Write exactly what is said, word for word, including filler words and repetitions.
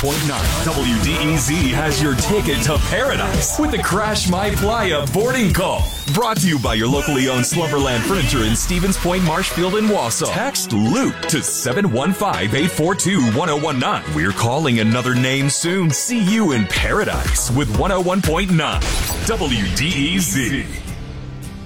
point nine. W D E Z has your ticket to paradise with the Crash My Playa boarding call. Brought to you by your locally owned Slumberland Furniture in Stevens Point, Marshfield, and Wausau. Text Luke to seven one five, eight four two, one oh one nine. We're calling another name soon. See you in paradise with one oh one point nine W D E Z.